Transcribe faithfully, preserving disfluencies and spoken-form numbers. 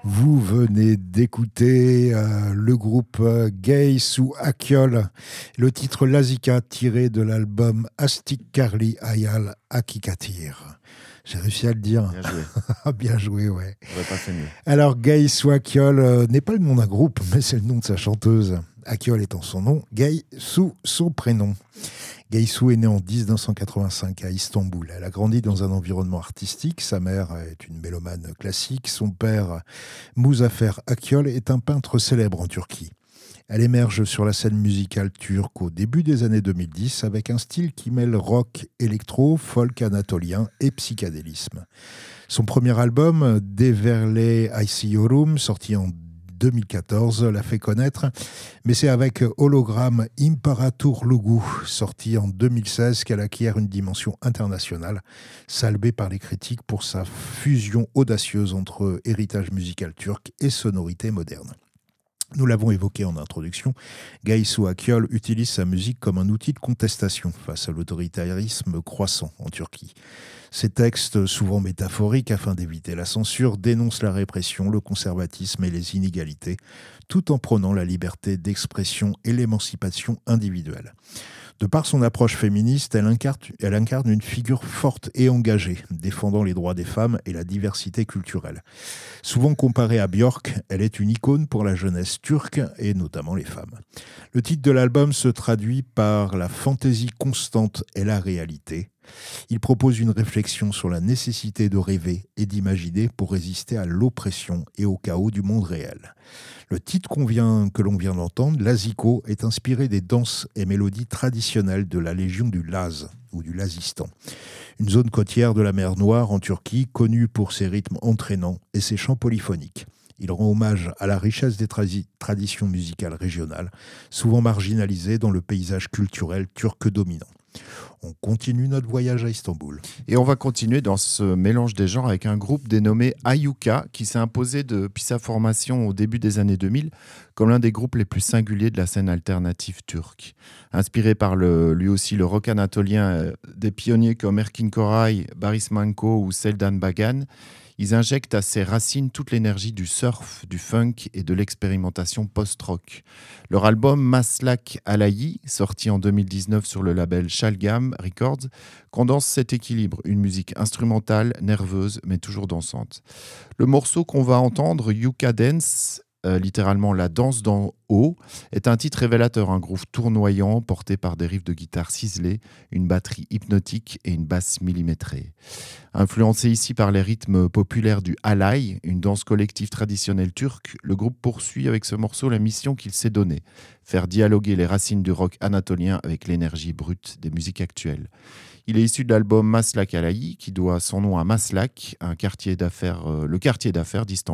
Vous venez d'écouter euh, le groupe euh, Gay sous Akyol, le titre Lazika tiré de l'album Astik Karli Ayal Akikatir. J'ai réussi à le dire. Bien joué. Bien joué, ouais. On n'aurait pas fait mieux. Alors, Gay sous Akyol euh, n'est pas le nom d'un groupe, mais c'est le nom de sa chanteuse. Akyol étant son nom, Gay sous son prénom. Gaysu est née en dix-neuf cent quatre-vingt-cinq à Istanbul. Elle a grandi dans un environnement artistique. Sa mère est une mélomane classique. Son père, Muzaffer Akyol, est un peintre célèbre en Turquie. Elle émerge sur la scène musicale turque au début des années deux mille dix avec un style qui mêle rock, électro, folk anatolien et psychédélisme. Son premier album, Deverle Aysiyorum, sorti en deux mille quatorze, l'a fait connaître, mais c'est avec Hologramme Imparatur Lugu, sorti en deux mille seize, qu'elle acquiert une dimension internationale, saluée par les critiques pour sa fusion audacieuse entre héritage musical turc et sonorité moderne. Nous l'avons évoqué en introduction, Gaysu Akyol utilise sa musique comme un outil de contestation face à l'autoritarisme croissant en Turquie. Ses textes, souvent métaphoriques afin d'éviter la censure, dénoncent la répression, le conservatisme et les inégalités, tout en prônant la liberté d'expression et l'émancipation individuelle. De par son approche féministe, elle incarne, elle incarne une figure forte et engagée, défendant les droits des femmes et la diversité culturelle. Souvent comparée à Björk, elle est une icône pour la jeunesse turque et notamment les femmes. Le titre de l'album se traduit par la fantaisie constante et la réalité. Il propose une réflexion sur la nécessité de rêver et d'imaginer pour résister à l'oppression et au chaos du monde réel. Le titre qu'on vient, que l'on vient d'entendre, Laziko, est inspiré des danses et mélodies traditionnelles de la légion du Laz, ou du Lazistan, une zone côtière de la mer Noire en Turquie, connue pour ses rythmes entraînants et ses chants polyphoniques. Il rend hommage à la richesse des tra- traditions musicales régionales, souvent marginalisées dans le paysage culturel turc dominant. On continue notre voyage à Istanbul. Et on va continuer dans ce mélange des genres avec un groupe dénommé Ayuka qui s'est imposé depuis sa formation au début des années deux mille comme l'un des groupes les plus singuliers de la scène alternative turque. Inspiré par le, lui aussi le rock anatolien euh, des pionniers comme Erkin Koray, Baris Manço ou Seldan Bagan, ils injectent à ses racines toute l'énergie du surf, du funk et de l'expérimentation post-rock. Leur album Maslak Alayi, sorti en deux mille dix-neuf sur le label Shalgam Records, condense cet équilibre, une musique instrumentale, nerveuse, mais toujours dansante. Le morceau qu'on va entendre, Yuka Dance, Euh, littéralement la danse d'en haut, est un titre révélateur, un groove tournoyant porté par des riffs de guitare ciselés, une batterie hypnotique et une basse millimétrée. Influencé ici par les rythmes populaires du halay, une danse collective traditionnelle turque, le groupe poursuit avec ce morceau la mission qu'il s'est donnée, faire dialoguer les racines du rock anatolien avec l'énergie brute des musiques actuelles. Il est issu de l'album Maslak Alayi, qui doit son nom à Maslak, un quartier d'affaires, euh, le quartier d'affaires d'Istanbul.